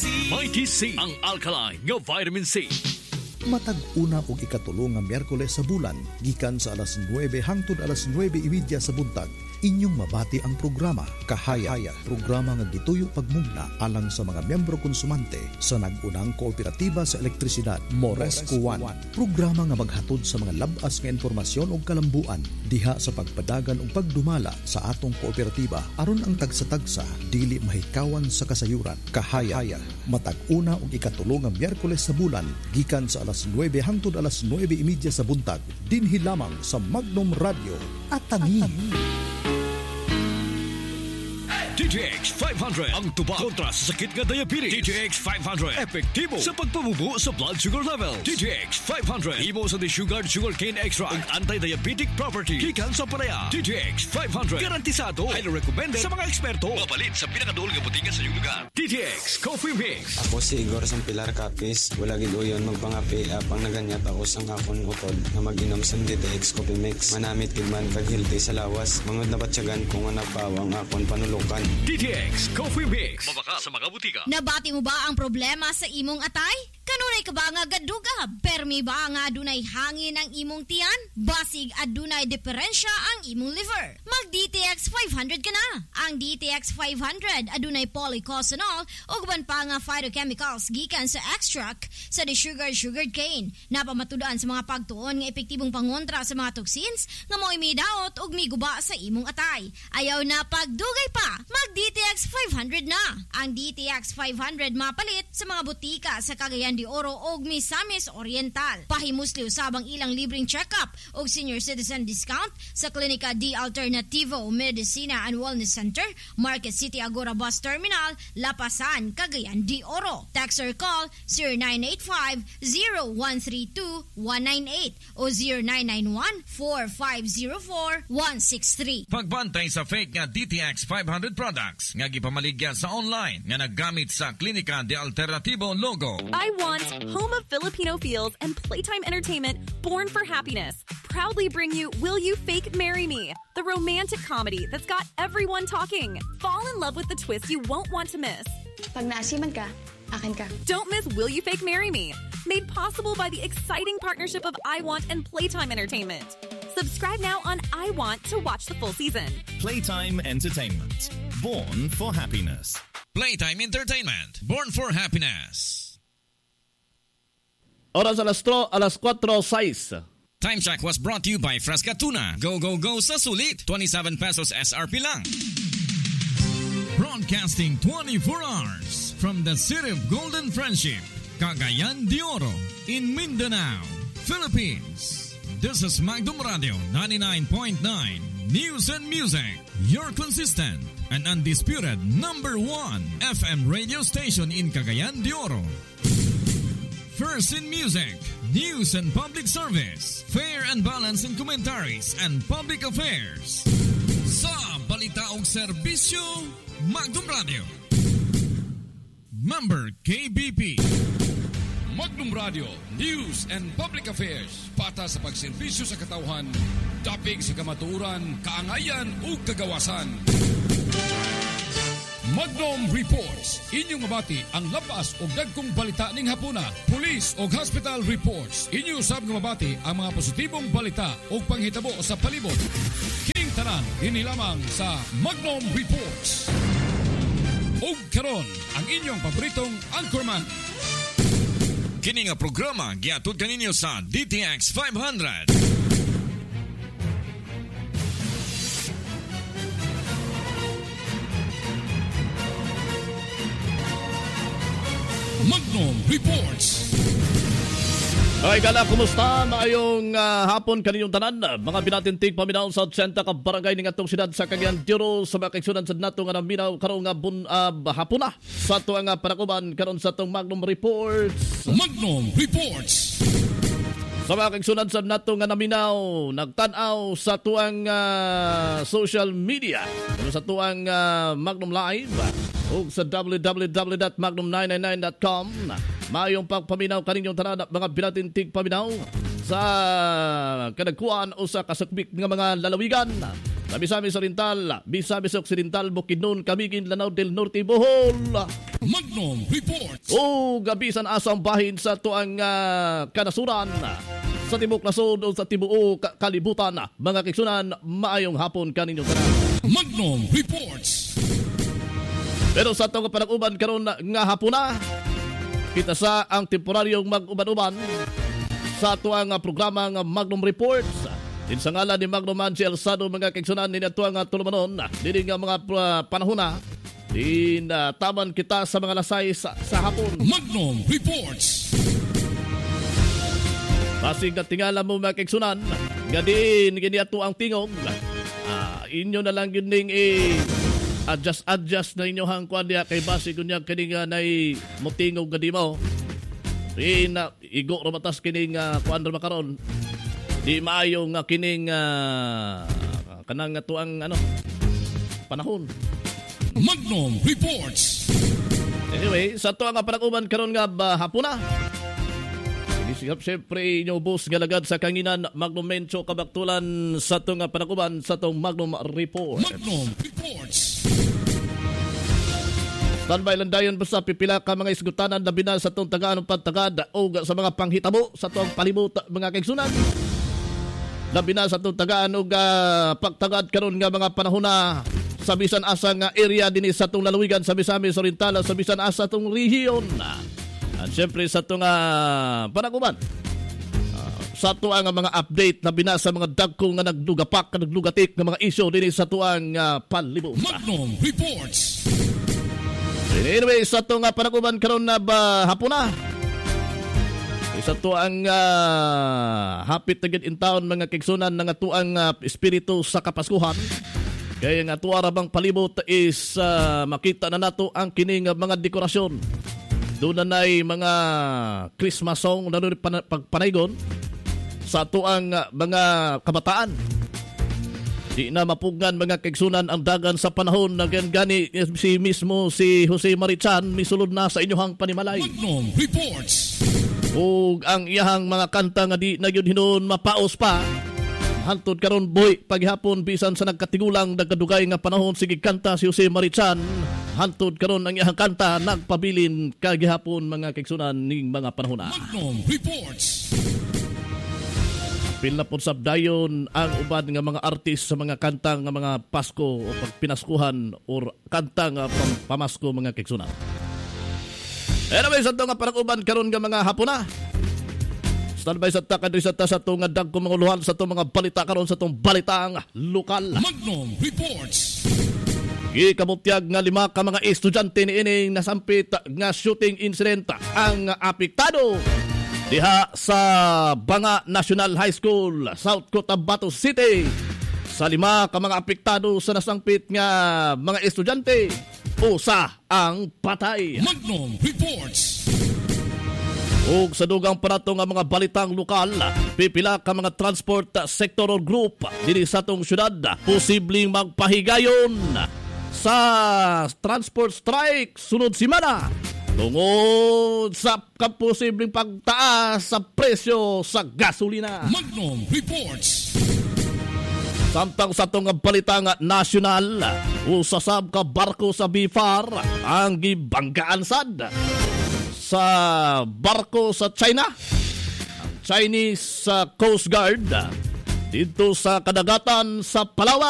Mighty C, ang alkaline nga vitamin C. Matag una og ikatulo nga Miyerkules sa bulan, gikan sa alas 9 hangtod alas 9:30 sa buntag, inyong mabati ang programa Kahaya, programa nga gituyo pagmugna alang sa mga miyembro konsumante sa nag-unang kooperatiba sa elektrisidad Moresco 1. Programa nga maghatod sa mga labas nga informasyon ug kalambuan diha sa pagpadagan ug pagdumala sa atong kooperatiba aron ang tagsa-tagsa dili mahikawan sa kasayuran. Kahaya, matag una og ikatulo nga Miyerkules sa bulan, gikan sa alas 9 hangtod alas 9:30 sa buntag, dinhi lamang sa Magnum Radio at Tanin. DTX 500 ang tuba kontra sa sakit nga diabetes. DTX 500 epektibo sa pagpabubo sa blood sugar level. DTX 500 imo sa desugared sugarcane extract ug anti-diabetic property gikan sa palaya. DTX 500 garantisado, highly recommended sa mga eksperto. Mapalit sa pinakaduol nga butingan sa iyong lugar. DTX Coffee Mix. Ako si Igor Sampilar Capis. Wala gid uyon magpangapi apang naganyat ako sang akon utod na mag-inom sa DTX Coffee Mix. Manamit gid man kag healthy sa lawas. Mangod na batsyagan kung nga nagpawang akon panulukan. DTX Coffee Mix. Mabaka sa mga butika. Nabati mo ba ang problema sa imong atay? Kanunay ka ba nga gaduga? Permi ba nga adunay hangin ang imong tiyan? Basig adunay diferensya ang imong liver? Mag DTX 500 ka na. Ang DTX 500 adunay polycosanol ug uban pa nga phytochemicals gikan sa extract sa sugared cane. Napamatudan sa mga pagtuon nga epektibong pangontra sa mga toxins nga mo'y midaot ug miguba sa imong atay. Ayaw na pagdugay pa. Mag DTX 500 na. Ang DTX 500 mapalit sa mga butika sa Cagayan de Oro ug Misamis Oriental. Pahimusli usabang ilang libreng check-up ug senior citizen discount sa Klinika D Alternativo Medicina and Wellness Center, Market City Agora Bus Terminal, Lapasan, Cagayan de Oro. Text or call 0985-0132-198 o 0991-4504-163. Pagbantay sa fake nga DTX 500 products nga gipamaligya sa online nga naggamit sa Klinika de Alternativo logo. I Want, home of Filipino feels and playtime entertainment born for happiness, proudly bring you Will You Fake Marry Me, the romantic comedy that's got everyone talking. Fall in love with the twist you won't want to miss. Pag naasiman ka, akin ka. Don't miss Will You Fake Marry Me, made possible by the exciting partnership of I Want and Playtime Entertainment. Subscribe now on I Want to watch the full season. Playtime Entertainment, born for happiness. Playtime Entertainment, born for happiness. Oras alas 4:06. Time check was brought to you by Fresca Tuna. Go, go, go sa sulit. 27 pesos SRP lang. Broadcasting 24 hours from the city of Golden Friendship, Cagayan de Oro, in Mindanao, Philippines. This is Magnum Radio 99.9 News and Music, your consistent and undisputed number 1 FM radio station in Cagayan de Oro. First in music, news and public service, fair and balanced in commentaries and public affairs. Sa balita og serbisyo, Magnum Radio. Member KBP. Magnum Radio, news and public affairs. Pata sa pagserbisyo sa katawhan, dapig sa kamatuoran, kaangayan ug kagawasan. Magnum Reports. Inyong mabati ang labas o dagkong balita ning hapuna. Police o hospital reports. Inyo sab nga mabati ang mga positibong balita o panghitabo sa palibot. King tanan, ini lamang sa Magnum Reports. O karon ang inyong paboritong anchorman. Kini nga programa giatud kaninyo sa DTX 500. Magnum Reports. Ay gala, kumusta? Maayong hapon kaninyong tanan. Mga binatintig paminaw sa 80 ka barangay ning atong siyudad sa Cagayan de Oro sa mga kaigsunan sa nato nga naminaw karon nga hapon na sa tuang panakuban karon sa atong Magnum Reports. Magnum Reports. Sa mga kaigsunan sa nato nga naminaw, nagtanaw sa tuang social media, sa tuang Magnum Live o sa www.magnum999.com. Mayong pagpaminaw kaninyong tanan at mga binatintig paminaw sa kadagkuan o sa kasakbik ng mga lalawigan. sa Misamis Oriental, Misamis Occidental, Bukidnon, Camiguin, Lanao del Norte, Bohol. Magnum Reports. O gabisan asang bahin sa tuang kanasuran sa Tibok Nasod o sa Tibuo Kalibutan. Mga kiksunan, maayong hapon kaninyo tanan. Magnum Reports. Pero sa itong panag-uban karon nga hapon na, kita sa ang temporaryong mag-uban-uban sa tuang programa nga Magnum Reports. Din sa ngalan ni Magnum Mansi Alsado, mga kiksunan ni natuang tulumanon, din nga mga panahon na, din taman kita sa mga lasay sa hapon. Magnum Reports. Pasig na tingala mo mga kiksunan, nga din giniato ang tingog. Inyo na lang yun ning adjust na inyo hang kwan diya kay basig kunya kining na mutingog nga di mo. Igo ramatas kining kwan makaron. Di maayo nga kining kanang tuang panahon. Magnum Reports. Anyway, sa tuang panag-uban karon nga hapon na. Inisip siyempre inyo boss galagad sa kanginan Magnum Mencho kabaktulan sa tuang panag-uban sa tuang Magnum Report. Magnum Reports. Standby lang dayon basta pipila ka mga isgutanan labi na sa tuang tagaan ng pagtagad o sa mga panghitabo sa tuang palibot mga kaigsunan. Labi na sa tuang tagaan o pagtagad karon nga mga panahon na sa bisan asa nga area din sa tuang lalawigan sa Misamis Oriental sa bisan asa tuang rehiyon. At syempre sa tuang panag-uban sa tuang mga update na binasa mga dagko nga naglugatik nga mga isyo din sa tuang palibot. Magnum Reports. Anyway, sa ito nga panag-uban karon na hapon na. Sa ito ang hapit na in town mga kigsunan ng ito ang espiritu sa Kapaskuhan. Kaya nga ito arabang palibot is makita na nato ang kining mga dekorasyon. Doon na mga Christmas song na pagpanaygon sa ito ang mga kabataan. Di na mapugan mga kaigsunan ang dagan sa panahon na gani si Jose Marichan misulod na sa inyohang panimalay. Magnum Reports. Ug ang iyahang mga kanta nga di na yun hinon mapaos pa. Hantod karon boy paghapon bisan sa nagkatigulang nagkadugay nga panahon sige kanta si Jose Marichan. Hantod karon ang iyahang kanta nagpabilin kagihapon mga kaigsunan ning mga panahon na. Magnum Reports. Pila po sabdayon ang uban nga mga artist sa mga kanta nga mga Pasko o pagpinaskuhan or kanta nga pamasko mga kiksunan. Anyway, sa ito nga parang uban karon nga mga hapon na. Standby sa takad sa ito nga dagko mga uluhan sa ito mga balita karon sa itong balitang lokal. Magnum Reports. Ikabutyag nga 5 ka mga estudyante ni ining nasampit nga shooting incident ang apektado diha sa Banga National High School, South Cotabato City. Sa 5 ka mga apektado sa nasangpit nga mga estudyante, usa ang patay. Magnum Reports. Ug sa dugang parato nga mga balitang lokal, pipila ka mga transport sector or group diri sa atong syudad posibleng magpahigayon sa transport strike sunod semana. Tungod sa posibleng pagtaas sa presyo sa gasolina. Magnum Reports. Samtang sa itong balita nga nasyonal, usasab ka barko sa BIFAR ang gibanggaan sad sa barko sa China. Ang Chinese Coast Guard dito sa kadagatan sa Palawan.